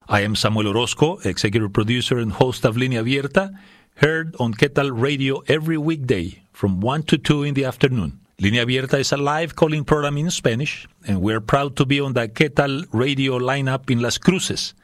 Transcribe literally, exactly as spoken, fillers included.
I am Samuel Orozco, executive producer and host of Línea Abierta, heard on Qué Tal Radio every weekday from one to two in the afternoon. Línea Abierta is a live calling program in Spanish, and we're proud to be on the Qué Tal Radio lineup in Las Cruces.